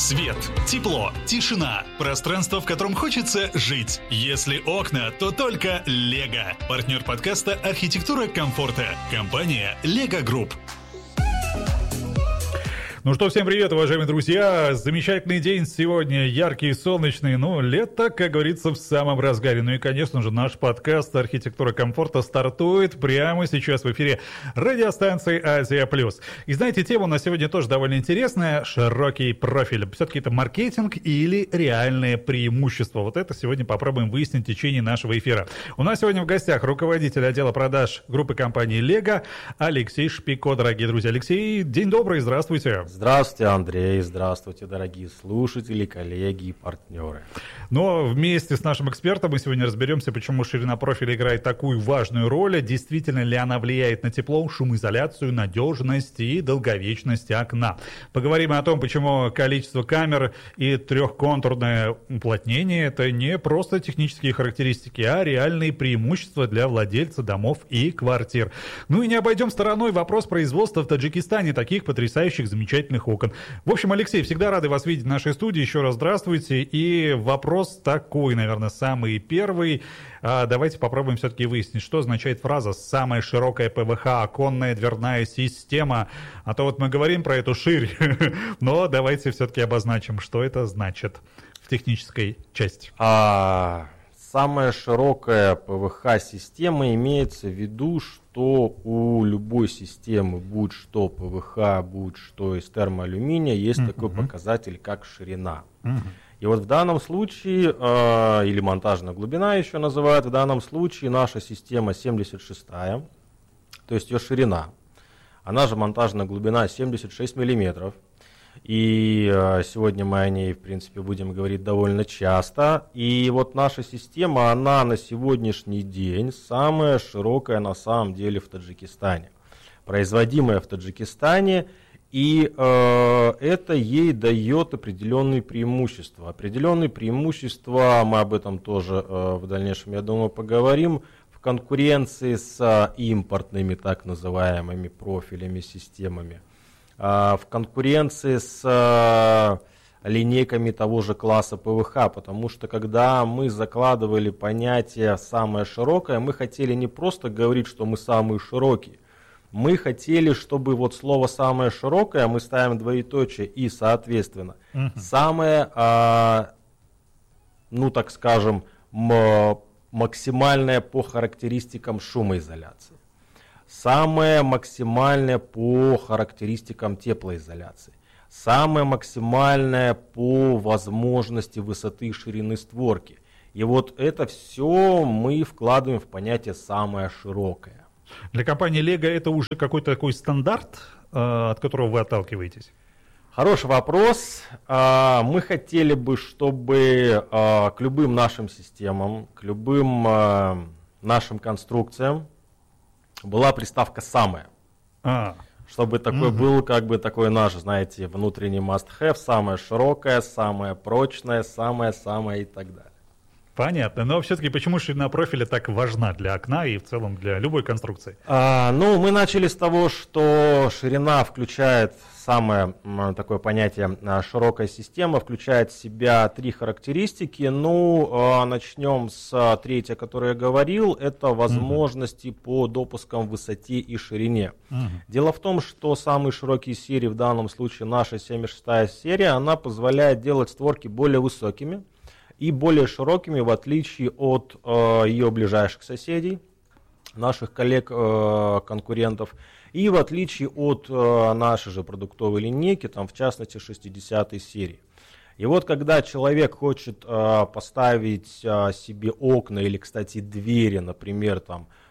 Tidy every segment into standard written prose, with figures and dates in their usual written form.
Свет, тепло, тишина. Пространство, в котором хочется жить. Если окна, то только Лего. Партнер подкаста «Архитектура комфорта». Компания «Лего Групп». Ну что, всем привет, уважаемые друзья! Замечательный день сегодня, яркий, солнечный, лето, как говорится, в самом разгаре. Ну и, конечно же, наш подкаст «Архитектура комфорта» стартует прямо сейчас в эфире радиостанции «Азия+». И знаете, тема у нас сегодня тоже довольно интересная, широкий профиль. Все-таки это маркетинг или реальное преимущество? Вот это сегодня попробуем выяснить в течение нашего эфира. У нас сегодня в гостях руководитель отдела продаж группы компании «Лего» Алексей Шпико, дорогие друзья. Алексей, день добрый, здравствуйте. Здравствуйте, Андрей, здравствуйте, дорогие слушатели, коллеги и партнеры. Но вместе с нашим экспертом мы сегодня разберемся, почему ширина профиля играет такую важную роль, действительно ли она влияет на тепло, шумоизоляцию, надежность и долговечность окна. Поговорим о том, почему количество камер и трехконтурное уплотнение – это не просто технические характеристики, а реальные преимущества для владельца домов и квартир. Ну и не обойдем стороной вопрос производства в Таджикистане таких потрясающих, замечательных окон. В общем, Алексей, всегда рады вас видеть в нашей студии. Еще раз здравствуйте. И вопрос такой, наверное, самый первый. Давайте попробуем все-таки выяснить, что означает фраза «самая широкая ПВХ оконная дверная система». А то вот мы говорим про эту ширь, но давайте все-таки обозначим, что это значит в технической части. Самая широкая ПВХ-система имеется в виду, что у любой системы, будь что ПВХ, будь что из термоалюминия, есть такой показатель, как ширина. И вот в данном случае, или монтажная глубина еще называют, в данном случае наша система 76-я, то есть ее ширина. Она же монтажная глубина 76 миллиметров. И сегодня мы о ней, в принципе, будем говорить довольно часто. И вот наша система, она на сегодняшний день самая широкая на самом деле в Таджикистане. Производимая в Таджикистане, и это ей дает определенные преимущества. Определенные преимущества, мы об этом тоже в дальнейшем, я думаю, поговорим, в конкуренции с импортными так называемыми профилями, системами. В конкуренции с линейками того же класса ПВХ, потому что когда мы закладывали понятие «самое широкое», мы хотели не просто говорить, что мы самые широкие, мы хотели, чтобы вот слово «самое широкое» мы ставим двоеточие и, соответственно, самое, так скажем, максимальное по характеристикам шумоизоляции. Самое максимальное по характеристикам теплоизоляции. Самое максимальное по возможности высоты и ширины створки. И вот это все мы вкладываем в понятие «самое широкое». Для компании Lego это уже какой-то такой стандарт, от которого вы отталкиваетесь? Хороший вопрос. Мы хотели бы, чтобы к любым нашим системам, к любым нашим конструкциям была приставка «самая». Чтобы такой был, такой наш, знаете, внутренний must-have, самая широкая, самая прочная, самая-самая и так далее. Понятно. Но все-таки почему ширина профиля так важна для окна и в целом для любой конструкции? Мы начали с того, что ширина включает самое такое понятие широкая система, включает в себя три характеристики. Начнем с третьей, о которой я говорил, это возможности по допускам в высоте и ширине. Дело в том, что самые широкие серии, в данном случае наша 76-я серия, она позволяет делать створки более высокими и более широкими, в отличие от ее ближайших соседей, наших коллег-конкурентов, и в отличие от нашей же продуктовой линейки, в частности 60-й серии. И вот когда человек хочет поставить себе окна или, кстати, двери, например,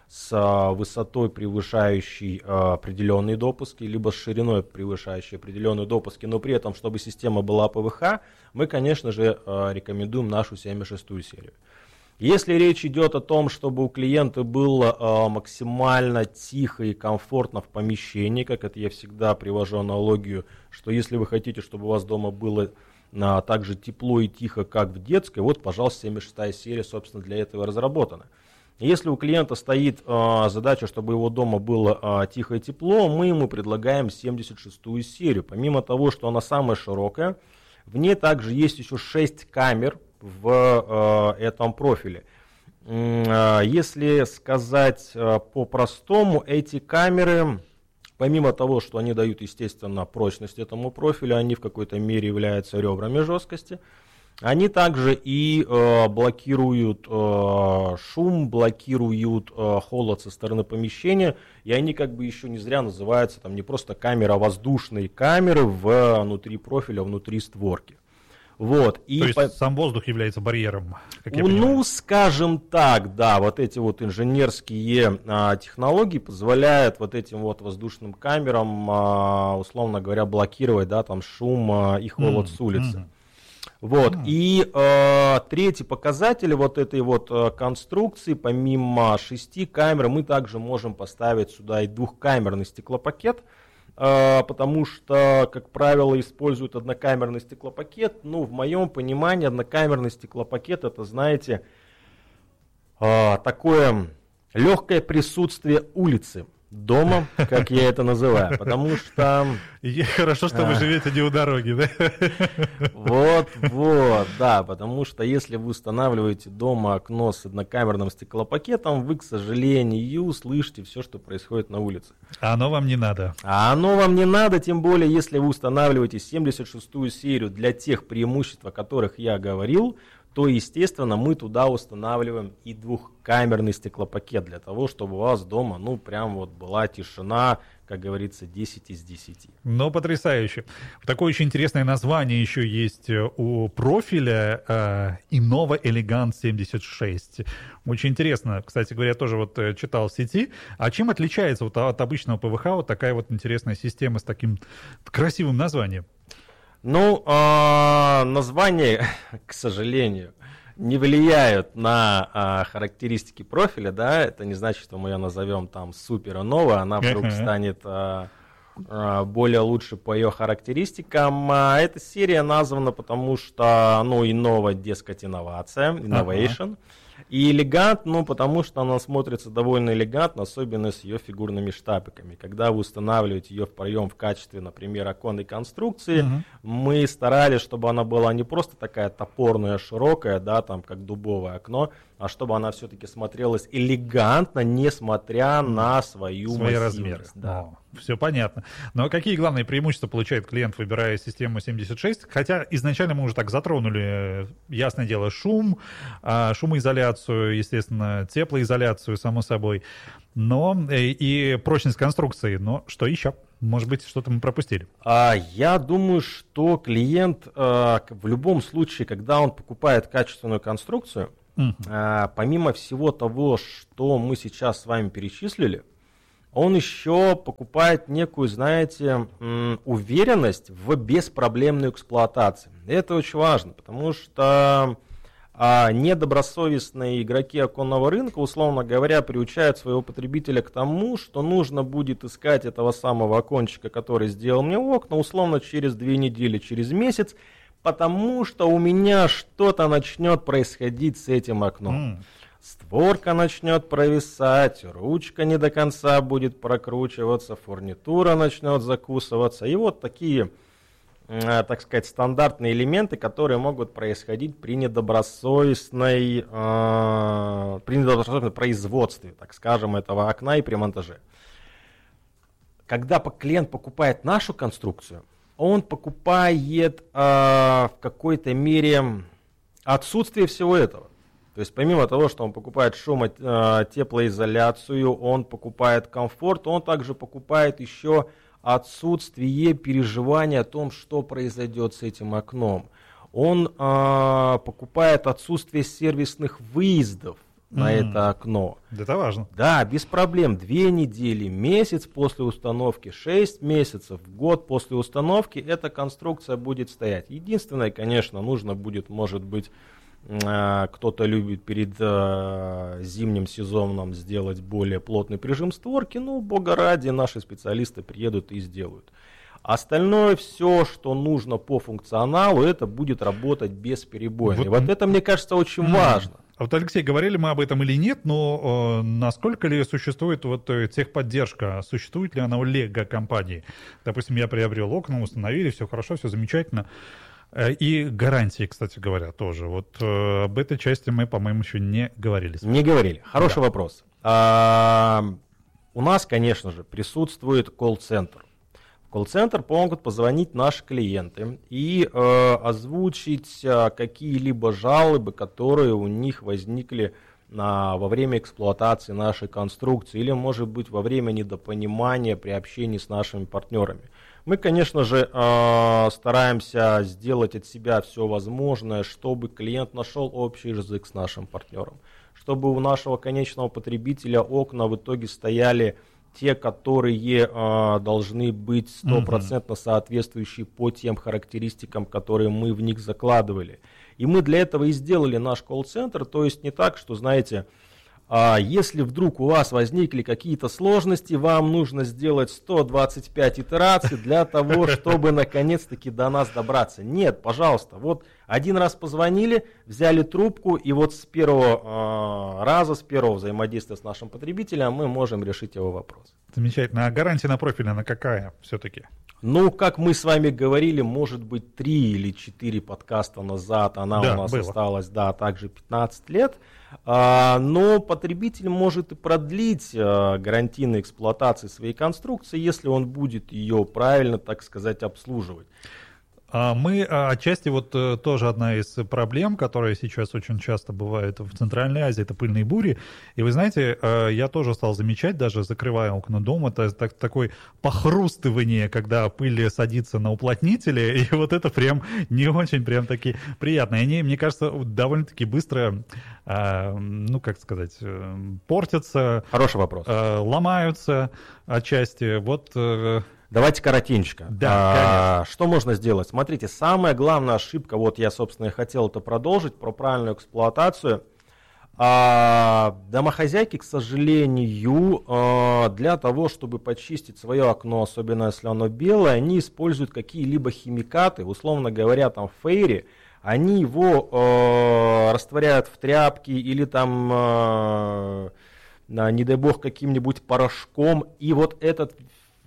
с высотой, превышающей определенные допуски, либо с шириной, превышающей определенные допуски, но при этом, чтобы система была ПВХ, мы, конечно же, рекомендуем нашу 76-ю серию. Если речь идет о том, чтобы у клиента было максимально тихо и комфортно в помещении, как это я всегда привожу аналогию, что если вы хотите, чтобы у вас дома было так же тепло и тихо, как в детской, вот, пожалуйста, 76-я серия, собственно, для этого разработана. Если у клиента стоит задача, чтобы его дома было тихо и тепло, мы ему предлагаем 76-ю серию. Помимо того, что она самая широкая, В ней также есть еще 6 камер в этом профиле. Если сказать по-простому, эти камеры, помимо того, что они дают, естественно, прочность этому профилю, они в какой-то мере являются ребрами жесткости, они также и блокируют шум, блокируют холод со стороны помещения, и они как бы еще не зря называются там не просто камера, а воздушные камеры внутри профиля, внутри створки. Вот. То есть сам воздух является барьером, как я понимаю. Ну, скажем так, да, вот эти вот инженерские технологии позволяют вот этим вот воздушным камерам, условно говоря, блокировать, да, там шум и холод с улицы. Вот. И третий показатель вот этой вот конструкции, помимо 6 камер, мы также можем поставить сюда и двухкамерный стеклопакет, потому что, как правило, используют однокамерный стеклопакет. Ну, в моем понимании, однокамерный стеклопакет — это, знаете, такое легкое присутствие улицы, дома, как я это называю, потому что... Хорошо, что вы живете не у дороги, да? Вот, да, потому что если вы устанавливаете дома окно с однокамерным стеклопакетом, вы, к сожалению, слышите все, что происходит на улице. А оно вам не надо. А оно вам не надо, тем более, если вы устанавливаете 76-ю серию для тех преимуществ, о которых я говорил, то, естественно, мы туда устанавливаем и двухкамерный стеклопакет для того, чтобы у вас дома, ну, прям вот была тишина, как говорится, 10 из 10. Ну, потрясающе. Такое очень интересное название еще есть у профиля Innova Elegant 76. Очень интересно. Кстати говоря, тоже вот читал в сети. А чем отличается вот от обычного ПВХ вот такая вот интересная система с таким красивым названием? Ну, названия, к сожалению, не влияют на характеристики профиля, да, это не значит, что мы ее назовем там супер Innova, она вдруг станет более лучше по ее характеристикам. Эта серия названа потому, что, ну, Innova, дескать, инновация, innovation. И элегант, ну, потому что она смотрится довольно элегантно, особенно с ее фигурными штапиками. Когда вы устанавливаете ее в проем в качестве, например, оконной конструкции, мы старались, чтобы она была не просто такая топорная, широкая, да, там, как дубовое окно, а чтобы она все-таки смотрелась элегантно, несмотря на свои размеры. Да. Все понятно. Но какие главные преимущества получает клиент, выбирая систему 76? Хотя изначально мы уже так затронули, ясное дело, шум, шумоизоляцию, естественно, теплоизоляцию, само собой, но и прочность конструкции. Но что еще? Может быть, что-то мы пропустили? Я думаю, что клиент в любом случае, когда он покупает качественную конструкцию, помимо всего того, что мы сейчас с вами перечислили, он еще покупает некую, знаете, уверенность в беспроблемной эксплуатации. И это очень важно, потому что недобросовестные игроки оконного рынка, условно говоря, приучают своего потребителя к тому, что нужно будет искать этого самого окончика, который сделал мне окна, условно через 2 недели, через месяц, потому что у меня что-то начнет происходить с этим окном. Створка начнет провисать, ручка не до конца будет прокручиваться, фурнитура начнет закусываться. И вот такие, так сказать, стандартные элементы, которые могут происходить при недобросовестной производстве, так скажем, этого окна и при монтаже. Когда клиент покупает нашу конструкцию, он покупает в какой-то мере отсутствие всего этого. То есть помимо того, что он покупает теплоизоляцию, он покупает комфорт, он также покупает еще отсутствие переживания о том, что произойдет с этим окном. Он покупает отсутствие сервисных выездов на это окно. Это важно. Да, без проблем. 2 недели, месяц после установки, 6 месяцев, год после установки эта конструкция будет стоять. Единственное, конечно, нужно будет, может быть, кто-то любит перед зимним сезоном сделать более плотный прижим створки, ну, бога ради, наши специалисты приедут и сделают. Остальное все, что нужно по функционалу, это будет работать бесперебойно. И вот это, мне кажется, очень важно. А вот, Алексей, говорили мы об этом или нет, но насколько ли существует вот техподдержка, существует ли она у Лего компании? Допустим, я приобрел окна, установили, все хорошо, все замечательно. И гарантии, кстати говоря, тоже. Вот об этой части мы, по-моему, еще не говорили. Не говорили. Хороший вопрос. У нас, конечно же, присутствует колл-центр. В колл-центр могут позвонить наши клиенты и озвучить какие-либо жалобы, которые у них возникли во время эксплуатации нашей конструкции или, может быть, во время недопонимания при общении с нашими партнерами. Мы, конечно же, стараемся сделать от себя все возможное, чтобы клиент нашел общий язык с нашим партнером, чтобы у нашего конечного потребителя окна в итоге стояли те, которые должны быть 100% соответствующие по тем характеристикам, которые мы в них закладывали. И мы для этого и сделали наш колл-центр, то есть не так, что, знаете, если вдруг у вас возникли какие-то сложности, вам нужно сделать 125 итераций для того, чтобы наконец-таки до нас добраться. Нет, пожалуйста, вот один раз позвонили, взяли трубку, и вот с первого раза, с первого взаимодействия с нашим потребителем мы можем решить его вопрос. Замечательно. А гарантия на профиль, она какая все-таки? Ну, как мы с вами говорили, может быть, 3 или 4 подкаста назад она у нас осталась, также 15 лет. Но потребитель может и продлить гарантийную эксплуатацию своей конструкции, если он будет ее правильно, так сказать, обслуживать. Мы отчасти, вот тоже одна из проблем, которая сейчас очень часто бывает в Центральной Азии, это пыльные бури. И вы знаете, я тоже стал замечать, даже закрывая окна дома, это такое похрустывание, когда пыль садится на уплотнители, и вот это прям не очень прям таки приятно. И они, мне кажется, довольно-таки быстро, ну как сказать, портятся. Хороший вопрос. Ломаются отчасти. Вот... Давайте коротенько. Да, что можно сделать? Смотрите, самая главная ошибка, вот я, собственно, и хотел это продолжить, про правильную эксплуатацию. Домохозяйки, к сожалению, для того, чтобы почистить свое окно, особенно если оно белое, они используют какие-либо химикаты, условно говоря, там фейри, они его растворяют в тряпке или там, не дай бог, каким-нибудь порошком, и вот этот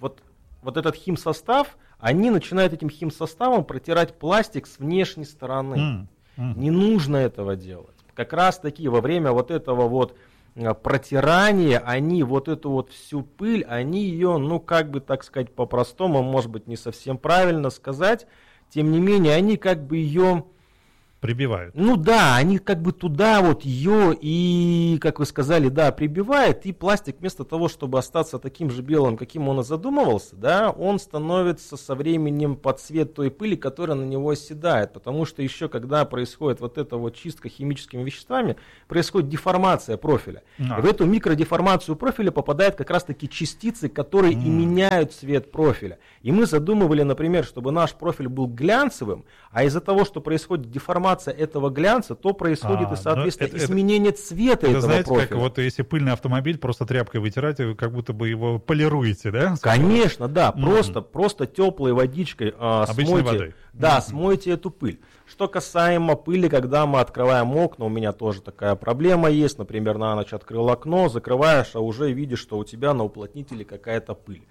химсостав, они начинают этим химсоставом протирать пластик с внешней стороны. Не нужно этого делать. Как раз таки во время вот этого вот протирания, они вот эту вот всю пыль, они ее, ну как бы так сказать по-простому, может быть не совсем правильно сказать, тем не менее они как бы ее... Прибивают. Ну да, они как бы туда вот ее и, как вы сказали, да, прибивают, и пластик вместо того, чтобы остаться таким же белым, каким он и задумывался, да, он становится со временем под цвет той пыли, которая на него оседает, потому что еще когда происходит вот эта вот чистка химическими веществами, происходит деформация профиля. И в эту микродеформацию профиля попадают как раз таки частицы, которые и меняют цвет профиля. И мы задумывали, например, чтобы наш профиль был глянцевым, а из-за того, что происходит деформация этого глянца, то происходит и, соответственно, изменение цвета этого знаете, профиля. Как вот если пыльный автомобиль просто тряпкой вытирать, вы как будто бы его полируете, да? Конечно, да, просто теплой водичкой обычной водой. Да, смойте эту пыль. Что касаемо пыли, когда мы открываем окна, у меня тоже такая проблема есть, например, на ночь открыл окно, закрываешь, а уже видишь, что у тебя на уплотнителе какая-то пыль.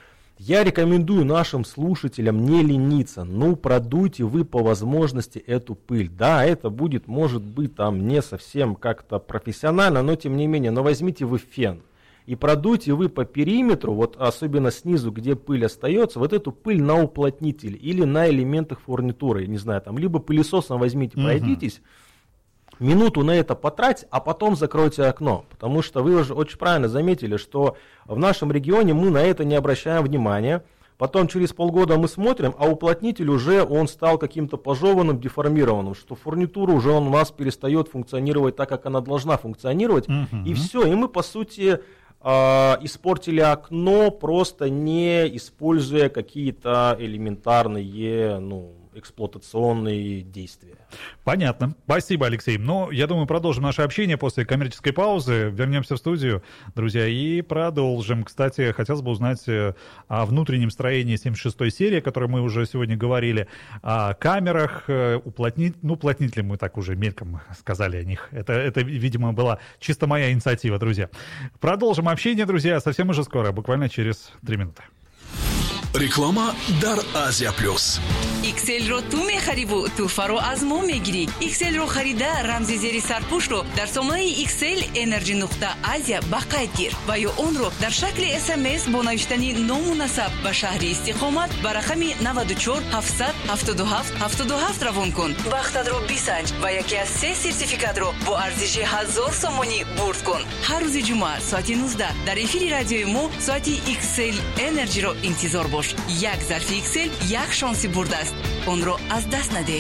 Я рекомендую нашим слушателям не лениться, продуйте вы по возможности эту пыль. Да, это будет, может быть, там не совсем как-то профессионально, но тем не менее, но возьмите вы фен и продуйте вы по периметру, вот особенно снизу, где пыль остается, вот эту пыль на уплотнитель или на элементах фурнитуры, не знаю, там, либо пылесосом возьмите, пройдитесь, минуту на это потратьте, а потом закройте окно, потому что вы уже очень правильно заметили, что в нашем регионе мы на это не обращаем внимания, потом через полгода мы смотрим, а уплотнитель уже он стал каким-то пожеванным, деформированным, что фурнитура уже он у нас перестает функционировать так, как она должна функционировать, и все, и мы по сути испортили окно, просто не используя какие-то элементарные, эксплуатационные действия. Понятно. Спасибо, Алексей. Я думаю, продолжим наше общение после коммерческой паузы. Вернемся в студию, друзья, и продолжим. Кстати, хотелось бы узнать о внутреннем строении 76-й серии, о которой мы уже сегодня говорили, о камерах, уплотнители, мы так уже мельком сказали о них. Это, видимо, была чисто моя инициатива, друзья. Продолжим общение, друзья, совсем уже скоро, буквально через 3 минуты. Реклама Дар Азия Плюс. XL-ро ту мехариву туфаро аз мо мегири. XL-ро харида рамзи зери сарпушро дар сомонаи XL Energy.Asia ба қайд гир ва ё онро дар шакли SMS бо навиштани ному насаб ба шаҳри истиқомат ба рақами 94 700 77 77 равон кун. Вақтатро бисанҷ ва яке аз 3 сертификатро бо арзиши 1000 сомонӣ бурд кун. ҳар рӯзи ҷумъа соати 19 дар эфири радиои мо соати XL Energy-ро интизор бош. як зарфи XL як шонси бурд аст. Онро аз даст наде.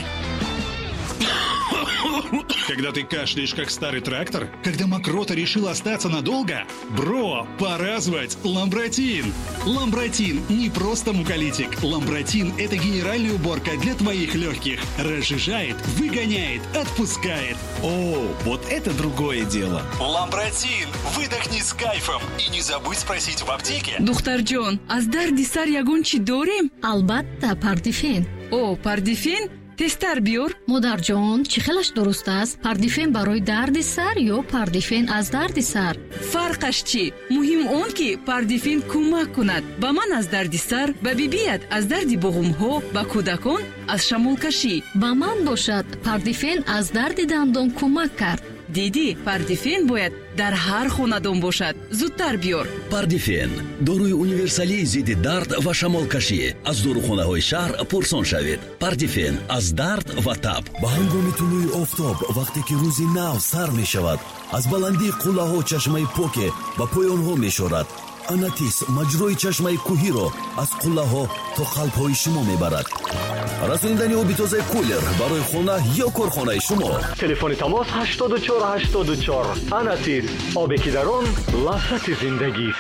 Когда ты кашляешь, как старый трактор? Когда мокрота решила остаться надолго? Бро, пора звать Ламбротин. Ламбротин не просто муколитик. Ламбротин – это генеральная уборка для твоих легких. Разжижает, выгоняет, отпускает. О, вот это другое дело. Ламбротин. Выдохни с кайфом. И не забудь спросить в аптеке. духтарҷон, аз дарди сар ягон чӣ дорем? албатта пардифен. О, пардифен? тестар биёр. модарҷон, чӣ хелаш дуруст аст? Пардифен барои дарди сар ё пардифен аз дарди сар? фарқаш чӣ? муҳим он ки пардифен кӯмак кунад ба ман аз дарди сар, ба бибият аз дарди буғумҳо, ба кӯдакон аз шамолкашӣ. ба ман бошад пардифен аз дарди дандон кӯмак кард. диди, пардифен бояд дар ҳар хонадон бошад. зудтар биёр. пардифен доруи универсалии зидди дард ва шамолкашӣ. аз дорухонаҳои шаҳр пурсон шавед. пардифен аз дард ва таб. ба ҳангоми тулӯи офтоб вақте ки рӯзи нав сар мешавад, аз баландии қуллаҳо чашмаи поке ба поёнҳо мешорад. анатис маҷрои чашмаи кӯҳиро аз қуллаҳо то қалбҳои шумо мебарад. расонидани оби тозаи кулер барои хона ё корхонаи шумо. телефони тамос 8484. анатис, обе ки дар он лаззати зиндагист.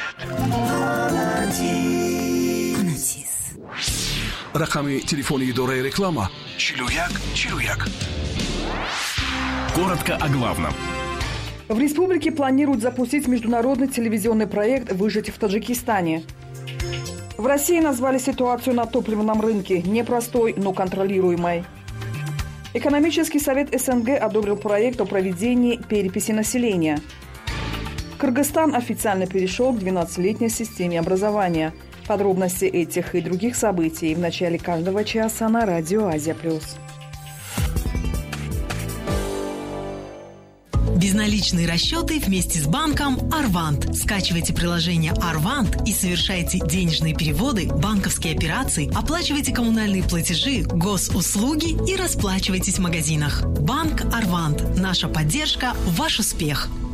Рақами телефони идораи реклама 4141. Коротко о главном. В республике планируют запустить международный телевизионный проект «Выжить в Таджикистане». В России назвали ситуацию на топливном рынке непростой, но контролируемой. Экономический совет СНГ одобрил проект о проведении переписи населения. Кыргызстан официально перешел к 12-летней системе образования. Подробности этих и других событий в начале каждого часа на радио Азия+. Безналичные расчеты вместе с банком Арвант. Скачивайте приложение Арвант и совершайте денежные переводы, банковские операции, оплачивайте коммунальные платежи, госуслуги и расплачивайтесь в магазинах. Банк Арвант. Наша поддержка – ваш успех.